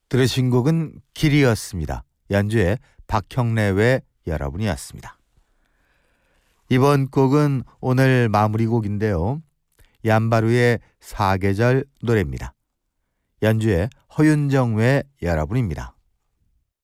들으신 곡은 길이었습니다. 연주의 박형래 외 여러분이었습니다. 이번 곡은 오늘 마무리 곡인데요. 얀바루의 사계절 노래입니다. 연주의 허윤정 외 여러분입니다.